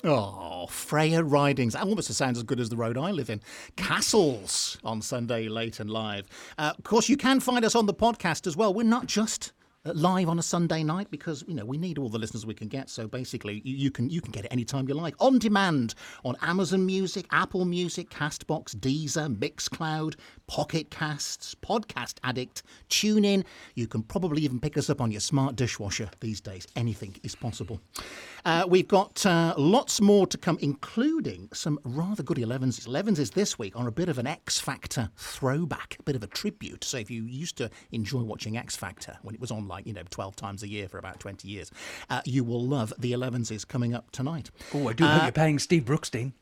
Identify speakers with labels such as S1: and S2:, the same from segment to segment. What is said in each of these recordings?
S1: Oh, Freya Ridings. That almost sounds as good as the road I live in. Castles on Sunday Late and Live. Of course, you can find us on the podcast as well. We're not just live on a Sunday night because, we need all the listeners we can get. So basically, you can get it anytime you like. On demand on Amazon Music, Apple Music, Castbox, Deezer, Mixcloud, Pocket Casts, Podcast Addict, TuneIn. You can probably even pick us up on your smart dishwasher these days. Anything is possible. We've got lots more to come, including some rather good 11s. 11s is this week on a bit of an X Factor throwback, a bit of a tribute. So if you used to enjoy watching X Factor when it was on 12 times a year for about 20 years, you will love the 11s is coming up tonight.
S2: Oh, I do hope you're paying Steve Brookstein.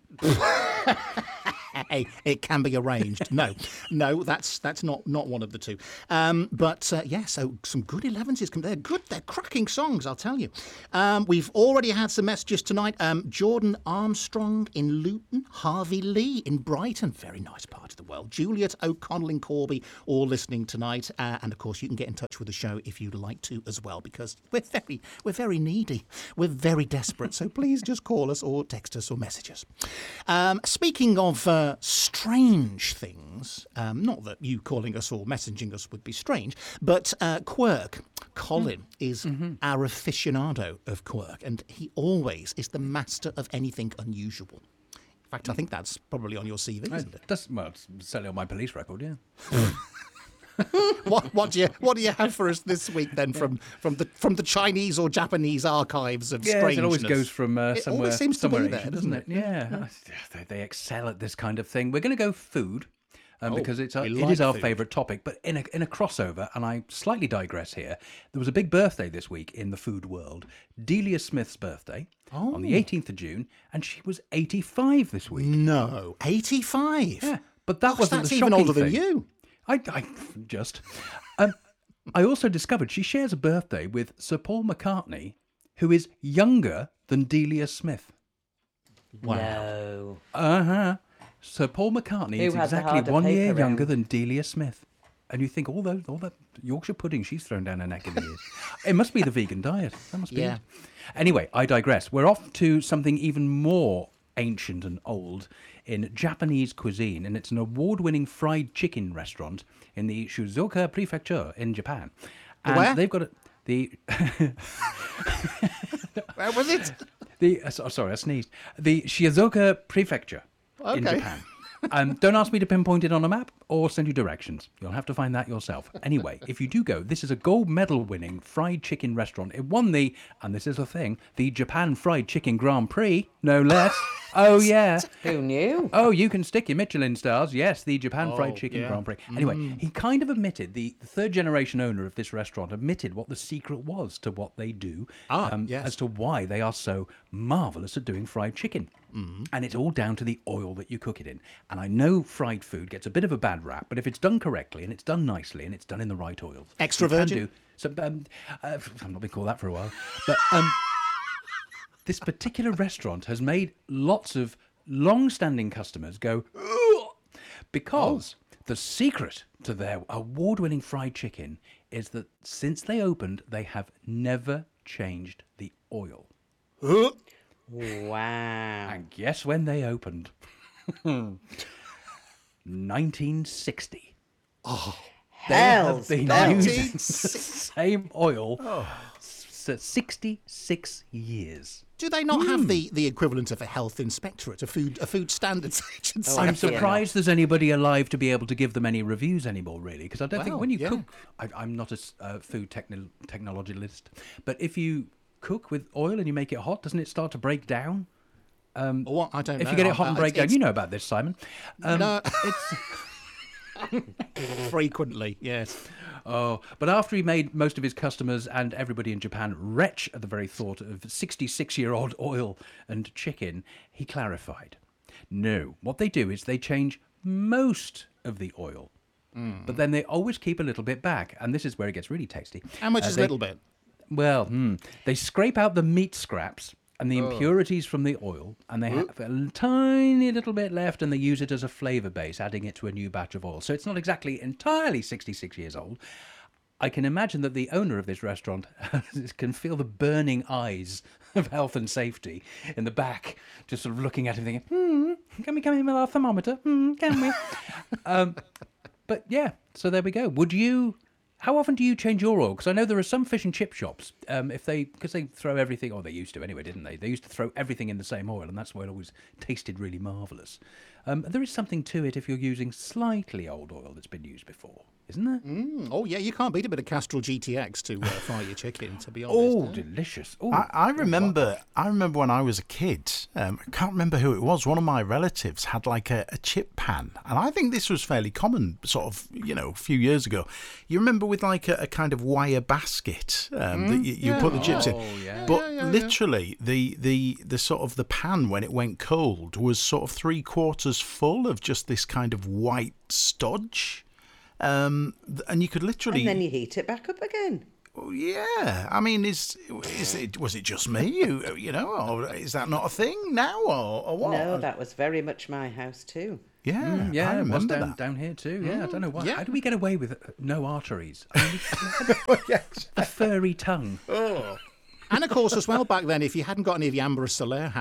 S1: Hey, it can be arranged. No, that's not one of the two. So some good 11s. They're good. They're cracking songs, I'll tell you. We've already had some messages tonight. Jordan Armstrong in Luton, Harvey Lee in Brighton, very nice part of the world. Juliet O'Connell in Corby, all listening tonight. And of course, you can get in touch with the show if you'd like to as well, because we're very needy. We're very desperate. So please just call us or text us or message us. Speaking of strange things, not that you calling us or messaging us would be strange, but Quirk, Colin, is our aficionado of Quirk, and he always is the master of anything unusual. In fact, I think that's probably on your CV, isn't it?
S2: It's certainly on my police record, yeah.
S1: What do you have for us this week then from the Chinese or Japanese archives of strangeness?
S2: It always goes from somewhere.
S1: It always seems to be
S2: Asian,
S1: there, doesn't it?
S2: Yeah. They excel at this kind of thing. We're going to go food. Because it
S1: like
S2: is our
S1: food.
S2: favourite topic, but in a crossover, and I slightly digress here, there was a big birthday this week in the food world. Delia Smith's birthday on the 18th of June, and she was 85 this week.
S1: No, 85?
S2: Yeah, but that wasn't
S1: that's
S2: the
S1: even
S2: shocking
S1: older
S2: thing.
S1: than you.
S2: I also discovered she shares a birthday with Sir Paul McCartney, who is younger than Delia Smith.
S3: Wow.
S2: No. Sir Paul McCartney is
S3: has the
S2: exactly
S3: harder
S2: 1 year
S3: paper
S2: younger
S3: round?
S2: than Delia Smith. And you think all that Yorkshire pudding she's thrown down her neck in the years. It must be the vegan diet. That must be it. Anyway, I digress. We're off to something even more ancient and old in Japanese cuisine, and it's an award-winning fried chicken restaurant in the Shizuoka Prefecture in Japan. And
S1: Where?
S2: they've got
S1: Where was it?
S2: Sorry, I sneezed. The Shizuoka Prefecture in Japan. Don't ask me to pinpoint it on a map or send you directions. You'll have to find that yourself. Anyway, if you do go, this is a gold medal winning fried chicken restaurant. It won and this is a thing, the Japan Fried Chicken Grand Prix, no less. Oh, yeah.
S3: Who knew?
S2: Oh, you can stick your Michelin stars. Yes, the Japan Fried Chicken Grand Prix. Anyway, he kind of admitted, the third generation owner of this restaurant admitted what the secret was to what they do, as to why they are so marvellous at doing fried chicken. And it's all down to the oil that you cook it in. And I know fried food gets a bit of a bad rap, but if it's done correctly and it's done nicely and it's done in the right oils.
S1: Extra virgin?
S2: I've not been called that for a while. But this particular restaurant has made lots of long-standing customers go, "Ugh," because the secret to their award-winning fried chicken is that since they opened, they have never changed the oil.
S3: Wow.
S2: And guess when they opened? 1960.
S3: Hell's
S2: They have been
S3: bells.
S2: using the same oil for 66 years.
S1: Do they not have the equivalent of a health inspectorate, a food standards agency?
S3: Oh,
S2: I'm
S3: fair
S2: surprised there's anybody alive to be able to give them any reviews anymore, really, because I don't think
S1: Well,
S2: when you
S1: yeah.
S2: cook, I'm not a food technologist, but if you cook with oil and you make it hot, doesn't it start to break down?
S1: What? I don't know.
S2: If you get it hot and break down,
S1: it's-
S2: you know about this, Simon.
S1: No.
S2: It's
S1: Frequently, yes.
S2: Oh, but after he made most of his customers and everybody in Japan retch at the very thought of 66-year-old oil and chicken, he clarified. No, what they do is they change most of the oil, but then they always keep a little bit back, and this is where it gets really tasty.
S1: How much is a little bit?
S2: Well, they scrape out the meat scraps and the impurities from the oil, and they have a tiny little bit left, and they use it as a flavour base, adding it to a new batch of oil. So it's not exactly entirely 66 years old. I can imagine that the owner of this restaurant can feel the burning eyes of health and safety in the back, just sort of looking at him thinking, can we come in with our thermometer? Can we? But yeah, so there we go. How often do you change your oil? Because I know there are some fish and chip shops, because they throw everything, or they used to anyway, didn't they? They used to throw everything in the same oil, and that's why it always tasted really marvellous. There is something to it if you're using slightly old oil that's been used before, isn't there?
S1: Oh, yeah, you can't beat a bit of Castrol GTX to fry your chicken, to be honest.
S2: Oh, delicious. Ooh.
S4: I remember when I was a kid, I can't remember who it was, one of my relatives had like a chip pan, and I think this was fairly common sort of, a few years ago. You remember with like a kind of wire basket that you put the chips in.
S2: Yeah.
S4: But literally, the sort of the pan, when it went cold, was sort of 3/4 full of just this kind of white stodge. And you could literally...
S3: And then you heat it back up again.
S4: Well, yeah. I mean, was it just me? Or is that not a thing now, or what?
S3: No, that was very much my house too.
S4: Yeah,
S2: yeah,
S4: I
S2: it was
S4: remember that.
S2: down here too. Yeah, I don't know why.
S1: Yeah.
S2: How do we get away with no arteries? I mean,
S4: Yes.
S2: a furry tongue.
S1: And of course, as well, back then, if you hadn't got any of the Amber Solaire